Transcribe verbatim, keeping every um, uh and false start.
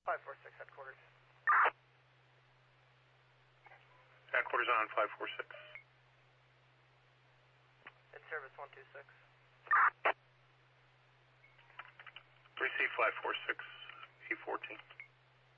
five four six headquarters. Headquarters on five four six. It's service one two six. Receive five four six, E fourteen.